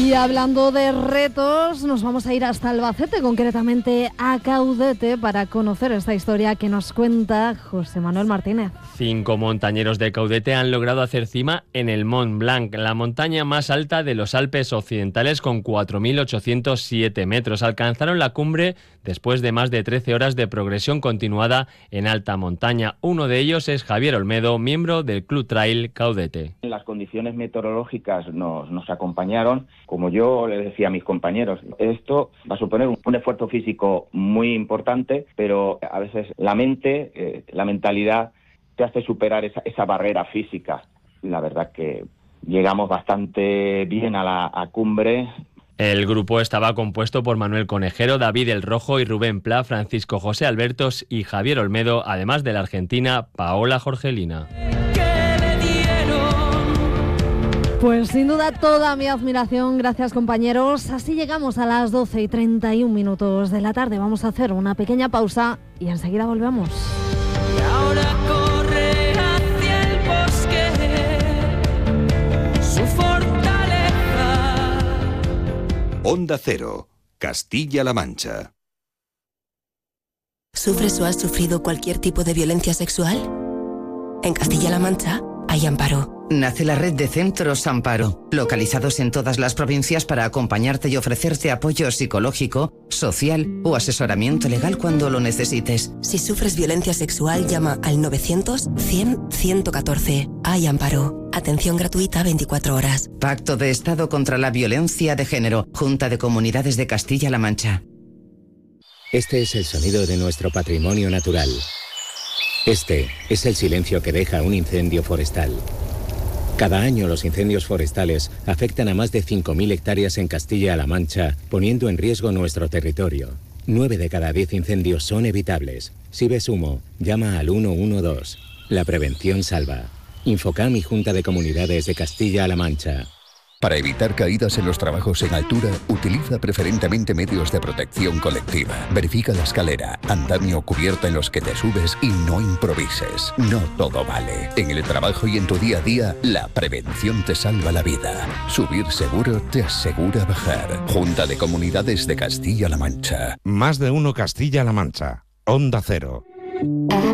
Y hablando de retos, nos vamos a ir hasta Albacete, concretamente a Caudete, para conocer esta historia que nos cuenta José Manuel Martínez. 5 montañeros de Caudete han logrado hacer cima en el Mont Blanc, la montaña más alta de los Alpes occidentales, con 4.807 metros. Alcanzaron la cumbre después de más de 13 horas de progresión continuada en alta montaña. Uno de ellos es Javier Olmedo, miembro del Club Trail Caudete. Las condiciones meteorológicas nos acompañaron. Como yo les decía a mis compañeros, esto va a suponer un esfuerzo físico muy importante, pero a veces la mente, la mentalidad te hace superar esa barrera física. La verdad que llegamos bastante bien a la cumbre. El grupo estaba compuesto por Manuel Conejero, David El Rojo y Rubén Pla, Francisco José Albertos y Javier Olmedo, además de la argentina Paola Jorgelina. Pues sin duda toda mi admiración, gracias compañeros. Así llegamos a las 12:31 de la tarde. Vamos a hacer una pequeña pausa y enseguida volvemos. Y ahora corre hacia el bosque, su fortaleza. Onda Cero, Castilla-La Mancha. ¿Sufres o has sufrido cualquier tipo de violencia sexual? En Castilla-La Mancha hay Amparo. Nace la red de centros Amparo, localizados en todas las provincias para acompañarte y ofrecerte apoyo psicológico, social o asesoramiento legal cuando lo necesites. Si sufres violencia sexual, llama al 900-100-114. Hay Amparo. Atención gratuita 24 horas. Pacto de Estado contra la Violencia de Género. Junta de Comunidades de Castilla-La Mancha. Este es el sonido de nuestro patrimonio natural. Este es el silencio que deja un incendio forestal. Cada año los incendios forestales afectan a más de 5.000 hectáreas en Castilla-La Mancha, poniendo en riesgo nuestro territorio. 9 de cada 10 incendios son evitables. Si ves humo, llama al 112. La prevención salva. Infocam y Junta de Comunidades de Castilla-La Mancha. Para evitar caídas en los trabajos en altura, utiliza preferentemente medios de protección colectiva. Verifica la escalera, andamio o cubierta en los que te subes y no improvises. No todo vale. En el trabajo y en tu día a día, la prevención te salva la vida. Subir seguro te asegura bajar. Junta de Comunidades de Castilla-La Mancha. Más de uno Castilla-La Mancha. Onda Cero.